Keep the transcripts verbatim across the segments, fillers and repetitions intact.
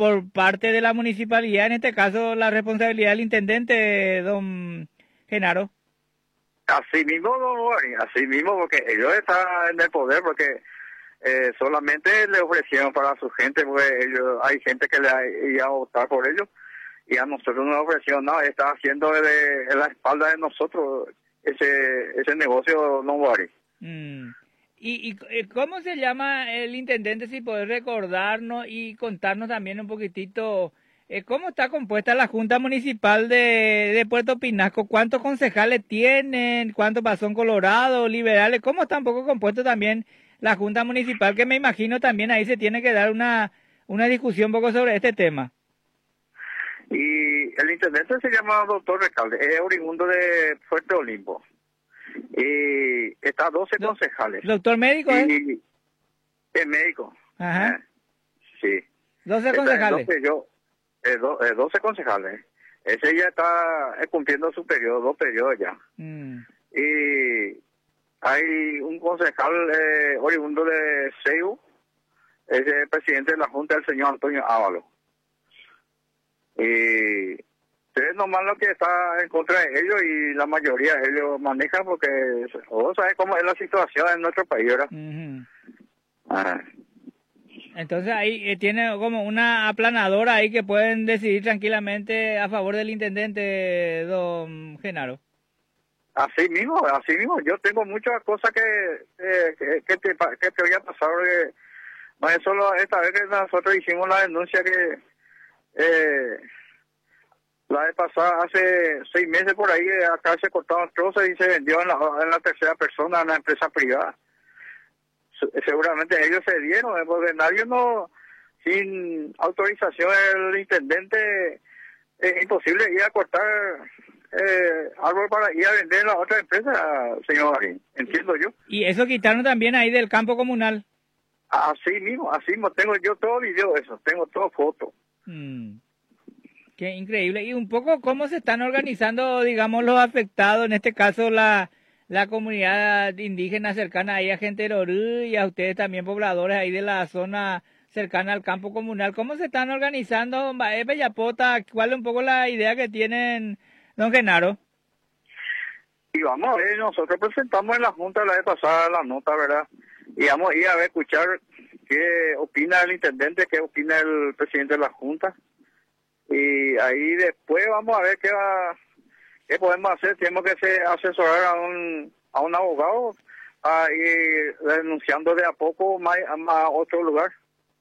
por parte de la municipalidad, en este caso la responsabilidad del intendente, don Genaro. Así mismo, don Boris, así mismo, porque ellos están en el poder, porque eh, solamente le ofrecieron para su gente, porque ellos, hay gente que le iba a votar por ellos, y a nosotros nos ofrecieron, no, está haciendo de, en la espalda de nosotros ese ese negocio, don Boris. Mm. ¿Y, ¿Y cómo se llama el intendente, si podés recordarnos y contarnos también un poquitito eh, cómo está compuesta la Junta Municipal de, de Puerto Pinasco? ¿Cuántos concejales tienen? ¿Cuántos son colorados, liberales? ¿Cómo está un poco compuesto también la Junta Municipal? Que me imagino también ahí se tiene que dar una, una discusión un poco sobre este tema. Y el intendente se llama doctor Recalde, es oriundo de Fuerte Olimpo. Y está doce Do concejales. ¿Doctor médico, eh? Y es médico. Ajá. Eh, sí. doce concejales. doce, yo, eh, do, eh, doce concejales. Ese ya está eh, cumpliendo su periodo, dos periodos ya. Mm. Y hay un concejal eh, oriundo de C E U, es el presidente de la Junta, el señor Antonio Ávalo. Y es nomás lo que está en contra de ellos, y la mayoría de ellos manejan, porque vos sabés cómo es la situación en nuestro país, ¿verdad? Uh-huh. Ah. Entonces ahí eh, tiene como una aplanadora ahí que pueden decidir tranquilamente a favor del intendente, don Genaro. Así mismo, así mismo. Yo tengo muchas cosas que, eh, que, que, te, que te voy a pasar, porque no es solo esta vez que nosotros hicimos la denuncia que... Eh, la vez pasada, hace seis meses por ahí, acá se cortaron trozos y se vendió en la, en la tercera persona, en una empresa privada. Seguramente ellos se dieron, porque nadie no, sin autorización del intendente, es imposible ir a cortar eh, árbol para ir a vender en la otra empresa, señor Marín, entiendo yo. Y eso quitaron también ahí del campo comunal. Así mismo, así mismo, tengo yo todo video de eso, tengo todo foto. Mm. Qué increíble. Y un poco cómo se están organizando, digamos, los afectados, en este caso la, la comunidad indígena cercana ahí a Gente del Orú, y a ustedes también pobladores ahí de la zona cercana al campo comunal. ¿Cómo se están organizando, Bae Bellapota? ¿Cuál es un poco la idea que tienen, don Genaro? Y vamos a ver, nosotros presentamos en la Junta la vez pasada la nota, ¿verdad? Y vamos a ir a ver, escuchar qué opina el intendente, qué opina el presidente de la Junta. Y ahí después vamos a ver qué va, qué podemos hacer. Tenemos que se, asesorar a un a un abogado a ir denunciando de a poco más, a otro lugar.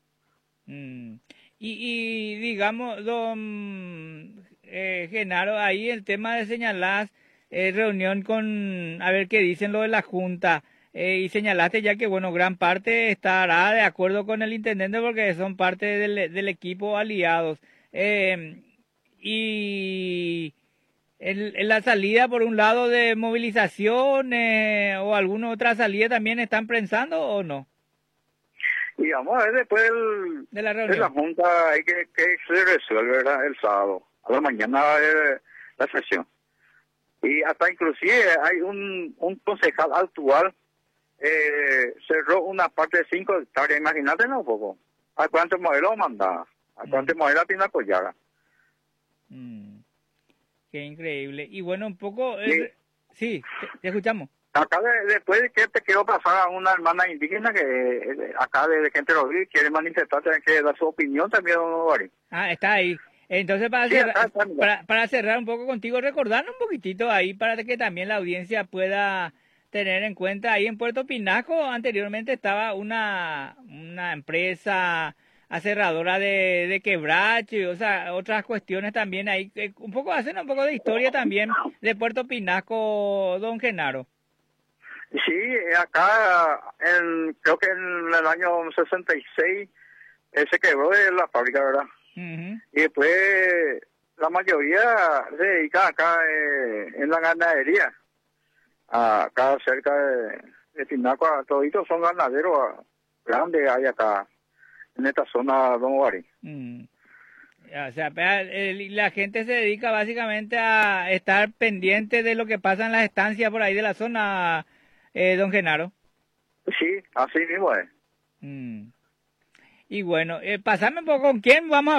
Mm. Y, y digamos, don eh, Genaro, ahí el tema de señalar eh, reunión con, a ver qué dicen lo de la Junta, eh, y señalaste ya que, bueno, gran parte estará de acuerdo con el intendente porque son parte del, del equipo aliados. Eh, y en, en la salida, por un lado, de movilización eh, o alguna otra salida, ¿también están pensando o no? Y vamos a ver después del, de, la de la Junta, hay que, que se resuelve, ¿verdad? El sábado, a la mañana va a haber la sesión. Y hasta inclusive hay un, un concejal actual, eh, cerró una parte de cinco hectáreas, imagínate, no poco. ¿A cuántos modelos mandaba? ¿A cuántos mm. modelos tiene Collaga? Mm. Qué increíble. Y bueno, un poco... Eh, sí, sí te, te escuchamos. Acá de, después de que te quiero pasar a una hermana indígena que eh, acá de, de Gente Rodríguez quiere manifestar, tiene que dar su opinión también, don Bari. Ah, está ahí. Entonces, para, sí, cerrar, está, está, para, para cerrar un poco contigo, recordarnos un poquitito ahí para que también la audiencia pueda tener en cuenta. Ahí en Puerto Pinasco anteriormente estaba una, una empresa aserradora de, de quebracho, o sea, otras cuestiones también ahí. Un poco, hacen un poco de historia también de Puerto Pinasco, don Genaro. Sí, acá, en, creo que en el año sesenta y seis eh, se quebró la fábrica, ¿verdad? Uh-huh. Y después la mayoría se dedica acá eh, en la ganadería. Acá cerca de, de Tinaco, toditos son ganaderos grandes hay acá, en esta zona, don Bari. Uh-huh. O sea, la gente se dedica básicamente a estar pendiente de lo que pasa en las estancias por ahí de la zona, eh, don Genaro. Sí, así mismo es. Mm. Y bueno, eh, pasame un poco con quién vamos a